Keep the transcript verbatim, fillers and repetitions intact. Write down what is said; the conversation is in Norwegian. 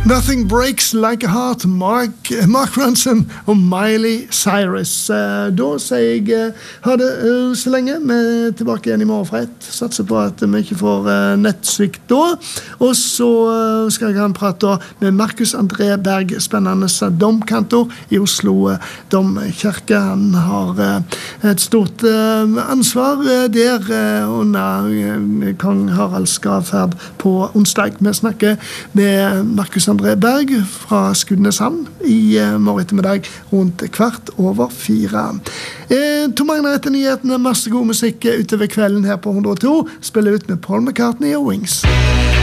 Nothing Breaks Like a Heart, Mark, Mark Ronson og Miley Cyrus. Da sier jeg ha det så lenge. Vi er tilbake igjen i morgen fra ett. Satser på at vi ikke får nettsvikt da. Og så skal jeg ha en prat med Markus André Berg, spennende domkantor i Oslo domkirke. Han har et stort ansvar der under kong Haralds gravferd på onsdag. Vi snakker med Markus André Berg fra Skudeneshavn i morgen ettermiddag rundt kvart over fire. Eh, to Magna etter nyhetene, masse god musikk utover kvelden her på hundre og to. Spiller ut med Paul McCartney og Wings.